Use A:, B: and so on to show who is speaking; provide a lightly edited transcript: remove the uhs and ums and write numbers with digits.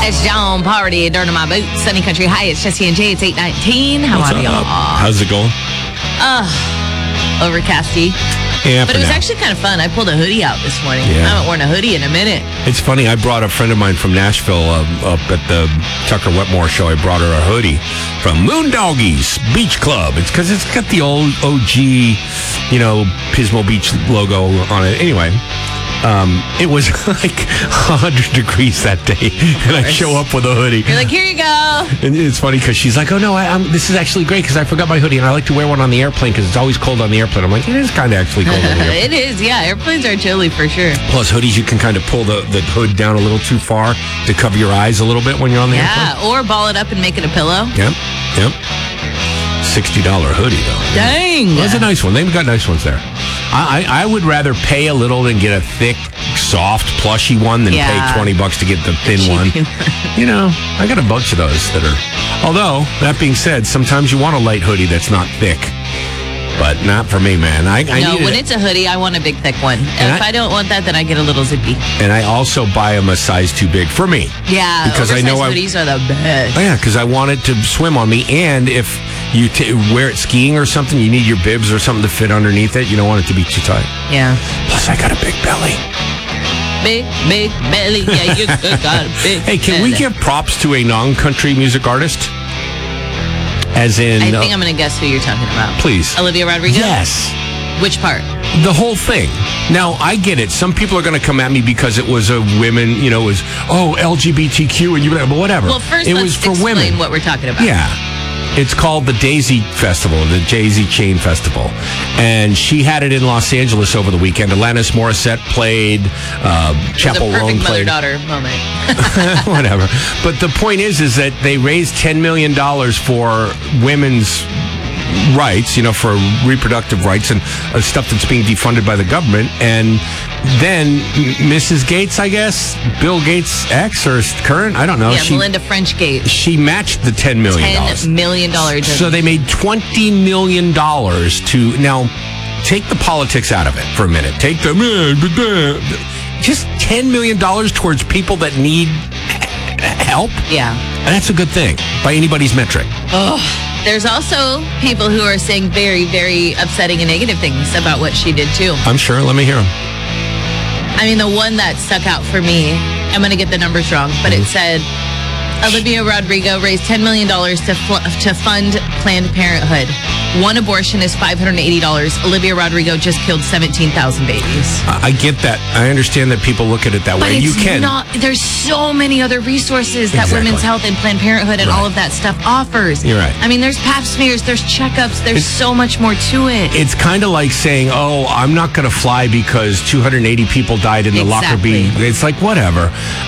A: It's John Party, Dirt on My Boots, Sunny Country High. It's Jesse and Jay. It's 8:19. How are y'all?
B: How's it going?
A: Overcasty.
B: Yeah,
A: but it was actually kind of fun. I pulled a hoodie out this morning.
B: Yeah.
A: I haven't worn a hoodie in a minute.
B: It's funny. I brought a friend of mine from Nashville up at the Tucker Wetmore show. I brought her a hoodie from Moondoggies Beach Club. It's because it's got the old OG, Pismo Beach logo on it. Anyway, it was like 100 degrees that day, and I show up with a hoodie.
A: You're like, here you go.
B: And it's funny because she's like, oh, no, this is actually great because I forgot my hoodie, and I like to wear one on the airplane because it's always cold on the airplane. I'm like, it is kind of actually cold on the airplane.
A: It is, yeah. Airplanes are chilly for sure.
B: Plus, hoodies, you can kind of pull the hood down a little too far to cover your eyes a little bit when you're on the airplane.
A: Yeah, or ball it up and make it a pillow.
B: Yep. $60 hoodie, though.
A: Dang.
B: Well, that's a nice one. They've got nice ones there. I would rather pay a little than get a thick, soft, plushy one than pay $20 to get the thin one. I got a bunch of those that are... Although, that being said, sometimes you want a light hoodie that's not thick. But not for me, man.
A: When it's a hoodie, I want a big, thick one. If I don't want that, then I get a little zippy.
B: And I also buy them a size too big for me.
A: Yeah,
B: because I know
A: hoodies are the best.
B: Oh, yeah, because I want it to swim on me. And if you wear it skiing or something, you need your bibs or something to fit underneath it. You don't want it to be too tight.
A: Yeah.
B: Plus, I got a big belly.
A: Big belly. Yeah, you got a big
B: Hey, can
A: belly.
B: we give props to a non-country music artist? As in...
A: I think I'm going to guess who you're talking about.
B: Please.
A: Olivia Rodrigo?
B: Yes.
A: Which part?
B: The whole thing. Now, I get it. Some people are going to come at me because it was a women, it was, LGBTQ, and but whatever.
A: Well, first,
B: let's
A: was for
B: explain
A: women what we're talking about.
B: Yeah. It's called the Daisy Festival, the Daisy Chain Festival. And she had it in Los Angeles over the weekend. Alanis Morissette played, Chapel Roan played.
A: Mother-daughter moment.
B: Whatever. But the point is that they raised $10 million for women's rights, for reproductive rights and stuff that's being defunded by the government. And then Mrs. Gates, I guess, Bill Gates' ex or current, I don't know.
A: Yeah, Melinda French Gates.
B: She matched the $10 million.
A: $10 million.
B: So they made $20 million to, now, take the politics out of it for a minute. Take the, just $10 million towards people that need help.
A: Yeah.
B: And that's a good thing by anybody's metric.
A: Oh. There's also people who are saying very, very upsetting and negative things about what she did, too.
B: I'm sure. Let me hear them.
A: I mean, the one that stuck out for me, I'm going to get the numbers wrong, but it said Olivia Rodrigo raised $10 million to fund Planned Parenthood. One abortion is $580. Olivia Rodrigo just killed 17,000 babies.
B: I get that. I understand that people look at it that
A: but
B: way.
A: It's
B: you can.
A: There's so many other resources that Women's Health and Planned Parenthood and all of that stuff offers.
B: You're right.
A: I mean, there's pap smears, there's checkups, there's so much more to it.
B: It's kind of like saying, I'm not going to fly because 280 people died in the Lockerbie. It's like, whatever.